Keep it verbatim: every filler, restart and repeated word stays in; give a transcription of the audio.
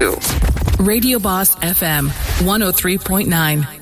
Radio Boss F M, one oh three point nine.